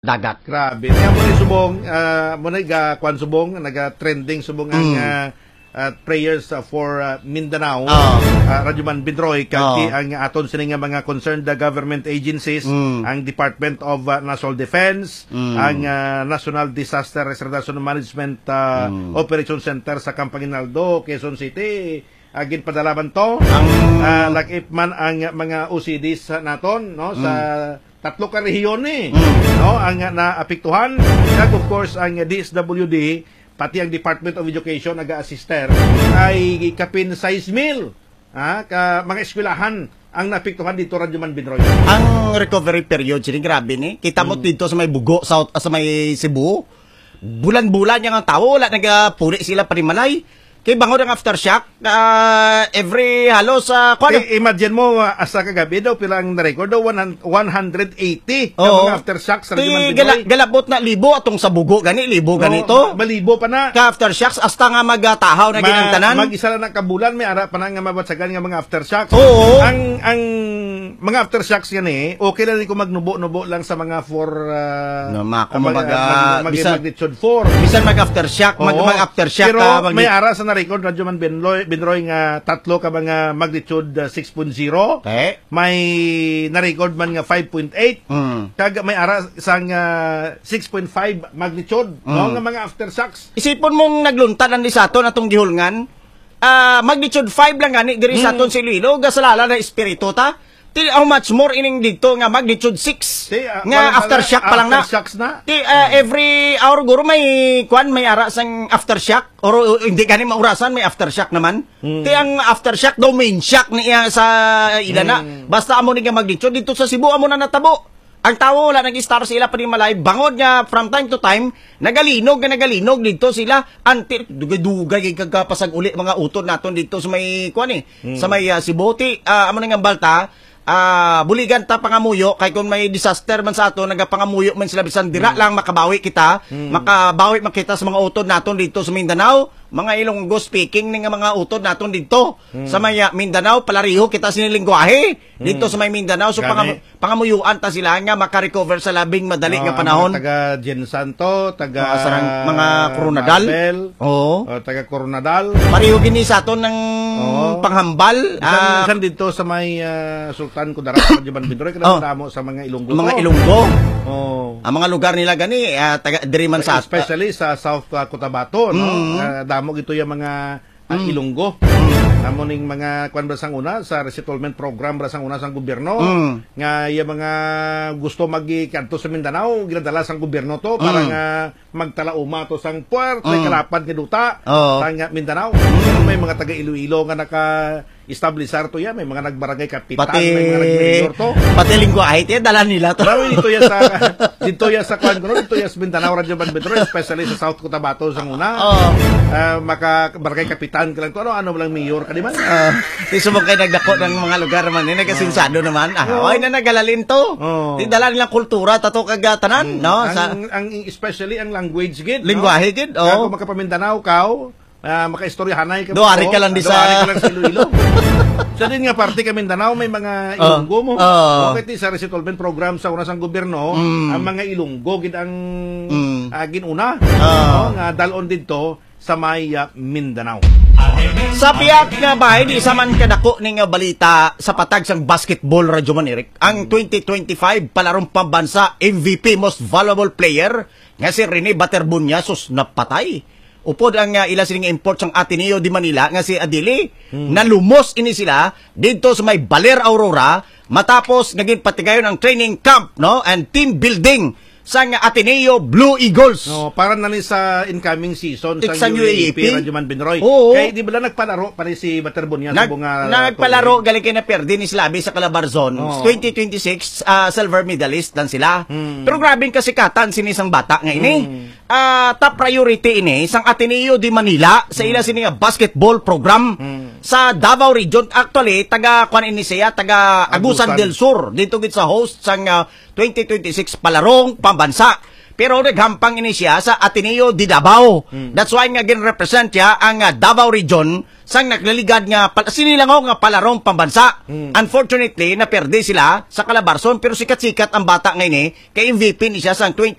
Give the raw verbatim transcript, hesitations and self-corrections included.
dagat. Grabe. Kaya mo ni subong, uh, mo na kwan subong, naga-trending subong ang Mm. uh, uh, prayers uh, for uh, Mindanao. Oh. Uh, Rajuman Bidroy, kati Oh. ang aton sini nga mga concerned uh, government agencies, Mm. ang Department of uh, National Defense, Mm. ang uh, National Disaster Restoration Management uh, Mm. Operation Center sa Campanginaldo, Quezon City. Agin padalaban to. Ang Uh, lakip man ang mga O C Ds naton no sa tatlo ka rehiyon ni Mm. no ang naapektuhan, kag of course ang D S W D pati ang Department of Education naga-assister ay kapin size mil ha ka mga eskwelahan ang naapektuhan dito Rajuman Bidroy. ang recovery period sini grabe ni. Kita mo Mm. dito sa may Bugo, South sa may Cebu. Bulan-bulan yang ang tao wala nagapuri sila panimalay. Kay bangod ang aftershock uh, every halos sa uh, kwan. I- imagine mo uh, asa kagabi daw pila ang na-record daw one hundred eighty ka Oo. mga aftershock sa Kay Rajuman gala, Bidroy. galabot na libo atong sa Bugo gani libo ganito. Oo, malibo pa na. Ka aftershocks hasta nga magatahaw na ginang tanan. Mag-isa na kabulan may ara pa na nga mabatsagan nga mga aftershocks. Oo. Ang ang mga aftershocks yan eh, okay na rin kung magnubo-nubo lang sa mga four uh, No, mako, mag- mabaga, mag- mag- bisan- magnitude four. Bisan mag aftershock, mag, Oo. mag aftershock Pero ka mag may ara sa na-record Radyo Man Binroy, Binroy nga tatlo ka mga magnitude uh, six point zero. Okay. May na-record man nga five point eight. Mm. Kag may ara sang uh, six point five magnitude no Mm. nga mga aftershocks. Isipon mong nagluntan ang lisaton atong gihulngan. Ah, magnitude five lang gani diri sa aton si Iloilo gasalala na espiritu ta. Ti how much more ining dito nga magnitude six Ti, uh, nga wala- aftershock pa lang na. Aftershocks na. Ti ah, every hour guro may kwan may ara sang aftershock or uh, hindi gani maurasan may aftershock naman. Hmm. Ti ang aftershock daw main shock niya sa ilana. Hmm. Basta amo ni nga magnitude dito sa Cebu amo na natabo. Ang tao wala nag-star sila pa ni malay bangod nga from time to time nagalinog nga nagalinog dito sila anti dugay-dugay kay kagapasag uli mga utod naton dito sa may kuan eh sa may uh, Cebu ti uh, amo na nga balta ah buligan ta pangamuyo kay kung may disaster man sa ato nagapangamuyo man sila bisan dira lang makabawi kita makabawi makita sa mga utod naton dito sa Mindanao mga Ilonggo speaking ning mga utod naton dito sa may uh, Mindanao palariho kita sinilingwahe dito sa may Mindanao so Gani. pangam pangamuyuan ta sila nga maka-recover sa labing madali nga Oh, panahon. ang mga taga Gen Santo, taga Mga sarang- mga Coronadal. Maribel, Oo. oh, taga Coronadal. Pareho gini sa aton ng Oo. panghambal. Isan, ah, isan dito sa may uh, Sultan Kudarat, Rajuman Bidroy, kada Oh. mo sa mga Ilonggo. mga to. Ilonggo. Oh. Ang mga lugar nila gani ah, taga diri man sa Especially sa South uh, Cotabato, no? Mm. Uh, damo gito yung mga uh, Ilonggo. Amo ning mga kwan brasang una sa resettlement program brasang una sang gobyerno Mm. nga yung mga gusto magikanto sa Mindanao ginadala sang gobyerno to para Mm. nga magtalauma to sang puert mm. Mm. kalapad nga duta Oo. sang Mindanao. Pero may mga taga Iloilo nga naka establisar to ya, may mga nagbarangay kapitan, pati may mga nagmayor to. pati lingwahe ti dala nila to. Pero dito ya sa dito ya sa kwan kuno dito ya sa Mindanao Radyo Man Bidroy, especially sa South Cotabato sang una. Oo. Uh, maka barangay kapitan ka lang to ano ano lang mayor ka di man. Ah, ti subok kay nagdako ng mga lugar man ni nagasinsado naman. Ah, ay na nagalalin to. Oo. Ti dala nilang kultura tato kagatanan, no? Sa ang, ang especially ang language gid. lingwahe gid. No? Oh. Kung makapamindanao ka, uh, makaistoryahanay ka. Do, ari ka lang di sa- Do, ari ka lang sa Iloilo. Sa din nga parte ka Mindanao, may mga Ilonggo mo. Oo. Okay, sa resettlement program sa una sang gobyerno, Mm. ang mga Ilonggo gid ang Mm. uh, ginuna. Oo. No? Nga dalon dito sa may uh, Mindanao. Sa piyak nga bahay, di sa man kadako ni nga balita sa patag sang basketball Radyo Man Eric. Ang twenty twenty-five palarong pambansa M V P Most Valuable Player nga si Rene Baterbunya sus napatay. Upod ang uh, ila sining import sang Ateneo de Manila nga si Adili. Nalumos ini sila dito sa may Baler Aurora matapos naging patigayon ang training camp no and team building sang Ateneo Blue Eagles. No, para na ni sa incoming season Ik sa sa U A A P, U A A P. Radyo Man Binroy. Oo. Kaya di ba lang nagpalaro pa rin si Baterbunya sa Nag, bunga nagpalaro galing kay na perdi ni Slabi sa Calabarzon. Oo. twenty twenty-six uh, silver medalist dan sila. Hmm. Pero grabing kasikatan sinisang bata nga ini. Hmm. Ah, top priority ini sang Ateneo de Manila sa ila sini nga basketball program Hmm. sa Davao Region. Actually taga kuan ini siya taga Agusan Agusan. del Sur dito gid sa host sang uh, twenty twenty-six palarong pambansa. Pero naghampang ini siya sa Ateneo de Davao. Hmm. That's why nga gin-represent siya ang uh, Davao Region sang naglaligad nga pal- sinilangaw nga palarong pambansa. Hmm. Unfortunately, naperde sila sa Calabarzon pero sikat-sikat ang bata ngayon eh kay M V P ni siya sang twenty